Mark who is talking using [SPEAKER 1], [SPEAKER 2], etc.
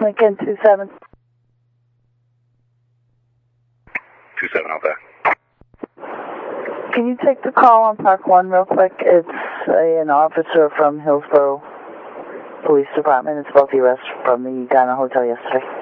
[SPEAKER 1] Lincoln 27.
[SPEAKER 2] 27 out there.
[SPEAKER 1] Can you take the call on Park 1 real quick? It's an officer from Hillsborough Police Department. It's about the arrest from the Ghana Hotel yesterday.